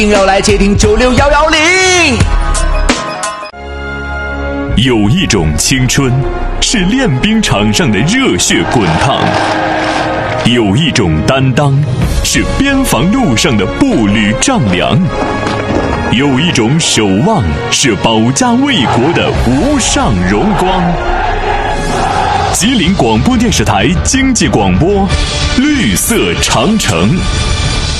要来接听96110。 有一种青春是练兵场上的热血滚烫，有一种担当是边防路上的步履丈量，有一种守望是保家卫国的无上荣光。吉林广播电视台经济广播，绿色长城。